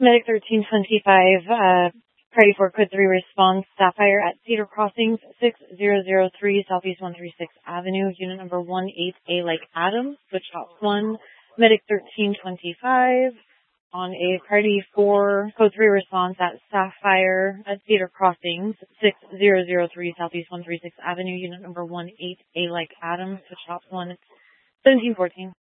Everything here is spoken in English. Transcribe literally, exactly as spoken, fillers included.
Medic thirteen twenty-five, uh, Party four, Code three response, Sapphire at Cedar Crossings, six zero zero three Southeast one thirty-sixth Avenue, unit number one eight A like Adams, switch ops one, Medic thirteen twenty-five, on a Party four, Code three response at Sapphire at Cedar Crossings, six zero zero three Southeast one thirty-sixth Avenue, unit number one eight A like Adams, switch ops one, seventeen fourteen.